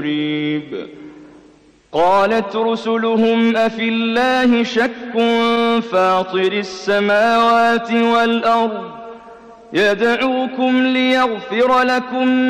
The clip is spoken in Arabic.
قريب. قالت رسلهم أفي الله شك فاطر السماوات والأرض يدعوكم ليغفر لكم